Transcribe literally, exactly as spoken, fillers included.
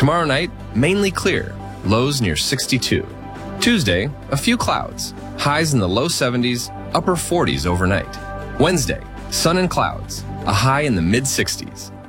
Tomorrow night, mainly clear, lows near sixty-two. Tuesday, a few clouds, highs in the low seventies, upper forties overnight. Wednesday, sun and clouds, a high in the mid sixties.